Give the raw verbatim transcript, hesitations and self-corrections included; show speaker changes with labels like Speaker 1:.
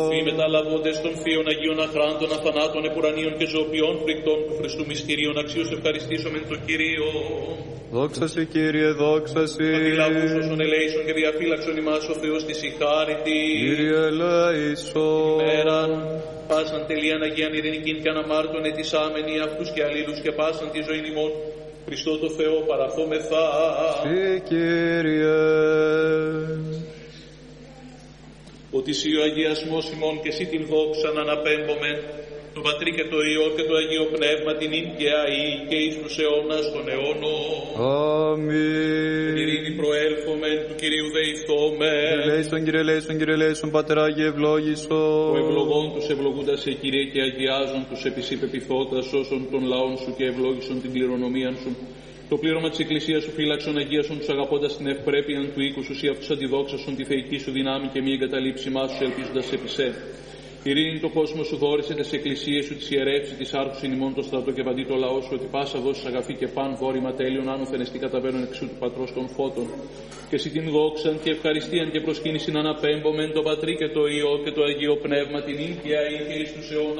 Speaker 1: Οι μεταλαβώντες των θείων Αγίων Αχράντων, αθανάτων, επουρανίων και ζωοποιών φρικτών του Χριστού μυστηρίων, αξίως ευχαριστήσομεν το Κυρίο.
Speaker 2: Δόξα σε Κύριε, δόξα σε.
Speaker 1: Αντιλαβούς όσων ελέησον και διαφύλαξον ημάς ο Θεός της η χάριτη.
Speaker 2: Κύριε ελέησον.
Speaker 1: Ημέραν, πάσαν τελείαν Αγίαν ειρηνικήν και αναμάρτων ετισάμενοι αυτούς και αλλήλους και πάσαν τη ζωή ημών. Χριστό το Θεό παραθόμεθα.
Speaker 2: Συ Κύριε.
Speaker 1: Ότι σοι ο αγιασμός ημών και σοι την δόξαν αναπέμπομεν, το Πατρί και το Υιό και το Αγίο Πνεύμα την ίν και αή και εις τους αιώνας των αιώνων.
Speaker 2: Αμήν.
Speaker 1: Την ειρήνη προέλθομεν, του Κυρίου δεηθόμεν.
Speaker 2: Κύριε ελέησον, Κύριε ελέησον, Κύριε ελέησον, Πατέρα Άγιε ευλόγησον.
Speaker 1: Ο ευλογών τους ευλογούντας σε Κύριε και αγιάζον τους επισύ πεπιθώτας όσων των λαών σου και ευλόγησον την κληρονομίαν σου. Το πλήρωμα της Εκκλησίας σου φύλαξον, αγίασον τους αγαπώντας την ευπρέπειαν του οίκου σου, ή αυτούς αντιδόξασον τη θεϊκή σου δυνάμει και μη εγκαταλείψημά σου ελπίζοντας επί σε. Ειρήνη το κόσμο σου δόρισε, τις εκκλησίες σου, τις ιερεύσεις, τις άρχους εν ημών το στρατό και παντί το λαό σου, ότι πάσα δώσεις αγαθή και παν δόρημα τέλειων, άνωθεν εστί καταβαίνουν εξού του πατρός των φώτων. Και εσύ την δόξαν και ευχαριστίαν και προσκύνησιν αναπέμπομεν το Πατρί και το Υιό και το Αγίο Πνεύμα την ίν και αή και εις τους αιώνας